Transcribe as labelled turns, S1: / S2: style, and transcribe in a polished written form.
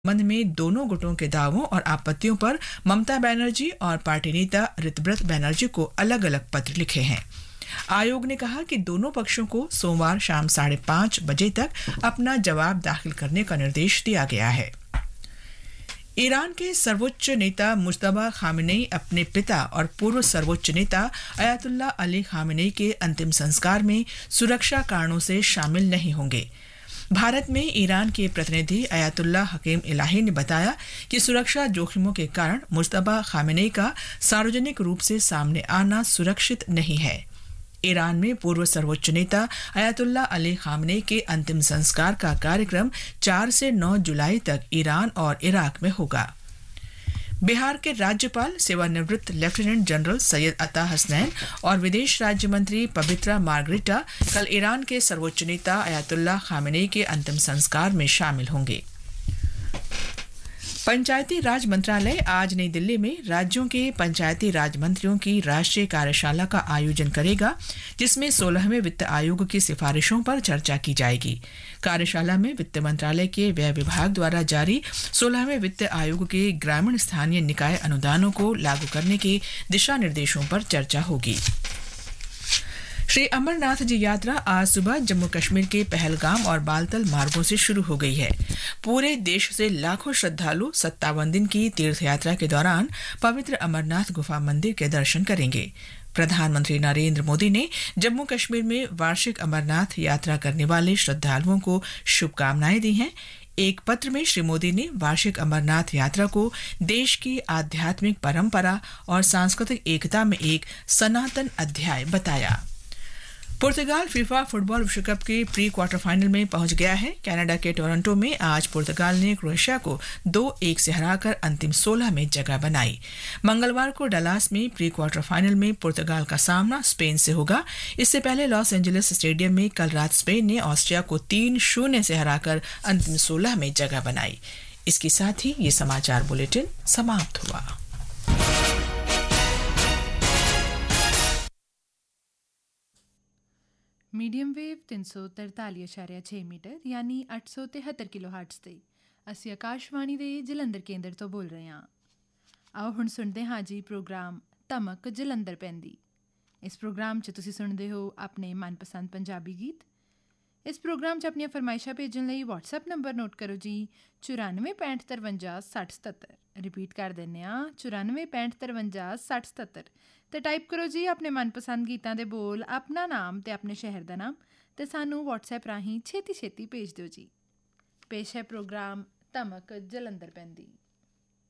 S1: संबंध में दोनों गुटों के दावों और आपत्तियों पर ममता बनर्जी और पार्टी नेता ऋतव्रत बनर्जी को अलग अलग पत्र लिखे हैं। आयोग ने कहा कि दोनों पक्षों को सोमवार शाम 5:30 बजे तक अपना जवाब दाखिल करने का निर्देश दिया गया है। ईरान के सर्वोच्च नेता मुज्तबा खामेनेई अपने पिता और पूर्व सर्वोच्च नेता अयातुल्ला अली खामेनेई के अंतिम संस्कार में सुरक्षा कारणों से शामिल नहीं होंगे। भारत में ईरान के प्रतिनिधि अयातुल्ला हकीम इलाही ने बताया कि सुरक्षा जोखिमों के कारण मुज्तबा खामेनेई का सार्वजनिक रूप से सामने आना सुरक्षित नहीं है। ईरान में पूर्व सर्वोच्च नेता अयातुल्ला अली खामेनेई के अंतिम संस्कार का कार्यक्रम 4 से 9 जुलाई तक ईरान और इराक में होगा। बिहार के राज्यपाल सेवानिवृत्त लेफ्टिनेंट जनरल सैयद अता हसनैन और विदेश राज्य मंत्री पवित्रा मार्गरेटा कल ईरान के सर्वोच्च नेता अयातुल्ला खामेनेई के अंतिम संस्कार में शामिल होंगे। पंचायती राज मंत्रालय आज नई दिल्ली में राज्यों के पंचायती राज मंत्रियों की राष्ट्रीय कार्यशाला का आयोजन करेगा, जिसमें 16वें वित्त आयोग की सिफारिशों पर चर्चा की जाएगी। कार्यशाला में वित्त मंत्रालय के व्यय विभाग द्वारा जारी 16वें वित्त आयोग के ग्रामीण स्थानीय निकाय अनुदानों को लागू करने के दिशा निर्देशों पर चर्चा होगी। श्री अमरनाथ जी यात्रा आज सुबह जम्मू कश्मीर के पहलगाम और बालतल मार्गों से शुरू हो गई है। पूरे देश से लाखों श्रद्धालु 57 दिन की तीर्थ यात्रा के दौरान पवित्र अमरनाथ गुफा मंदिर के दर्शन करेंगे। प्रधानमंत्री नरेंद्र मोदी ने जम्मू कश्मीर में वार्षिक अमरनाथ यात्रा करने वाले श्रद्धालुओं को शुभकामनाएं दी हैं। एक पत्र में श्री मोदी ने वार्षिक अमरनाथ यात्रा को देश की आध्यात्मिक परंपरा और सांस्कृतिक एकता में एक सनातन अध्याय बताया। पुर्तगाल फीफा फुटबॉल विश्व कप के प्री क्वार्टर फाइनल में पहुंच गया है। कनाडा के टोरंटो में आज पुर्तगाल ने क्रोएशिया को 2-1 से हराकर अंतिम 16 में जगह बनाई। मंगलवार को डलास में प्री क्वार्टर फाइनल में पुर्तगाल का सामना स्पेन से होगा। इससे पहले लॉस एंजलिस स्टेडियम में कल रात स्पेन ने ऑस्ट्रिया को 3-0 से हराकर अंतिम 16 में जगह बनाई। इसके साथ ही ये समाचार बुलेटिन समाप्त हुआ।
S2: मीडियम वेव 343.6 मीटर यानी 873 किलोहर्ट्ज़ ਤੇ ਅਸੀਂ ਆਕਾਸ਼ਵਾਣੀ ਦੇ ਜਲੰਧਰ ਕੇਂਦਰ ਤੋਂ ਬੋਲ ਰਹੇ ਹਾਂ। ਆਓ ਹੁਣ ਸੁਣਦੇ ਹਾਂ ਜੀ ਪ੍ਰੋਗਰਾਮ ਧਮਕ ਜਲੰਧਰ ਪੈਂਦੀ। ਇਸ ਪ੍ਰੋਗਰਾਮ 'ਚ ਤੁਸੀਂ ਸੁਣਦੇ ਹੋ ਆਪਣੇ ਮਨਪਸੰਦ ਪੰਜਾਬੀ ਗੀਤ। ਇਸ ਪ੍ਰੋਗਰਾਮ 'ਚ ਆਪਣੀਆਂ ਫਰਮਾਇਸ਼ਾਂ ਭੇਜਣ ਲਈ WhatsApp ਨੰਬਰ ਨੋਟ ਕਰੋ ਜੀ 9465536077। ਰਿਪੀਟ ਕਰ ਦਿੰਦੇ ਹਾਂ 9465536077 ਤੇ ਟਾਈਪ ਕਰੋ ਜੀ ਆਪਣੇ ਮਨਪਸੰਦ ਗੀਤਾਂ ਦੇ ਬੋਲ, ਆਪਣਾ ਨਾਮ ਤੇ ਆਪਣੇ ਸ਼ਹਿਰ ਦਾ ਨਾਮ ਤੇ ਸਾਨੂੰ WhatsApp ਰਾਹੀਂ ਛੇਤੀ ਭੇਜ ਦਿਓ ਜੀ। ਪੇਸ਼ ਹੈ ਪ੍ਰੋਗਰਾਮ ਧਮਕ ਜਲੰਧਰ ਪੈਂਦੀ।